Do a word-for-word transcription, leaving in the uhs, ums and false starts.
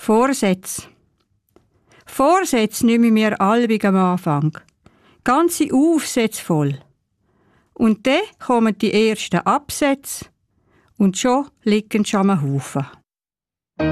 Vorsätze. Vorsätze nehme ich mir allweg am Anfang. Ganze Aufsätze voll. Und dann kommen die ersten Absätze und schon liegen schon am Haufen.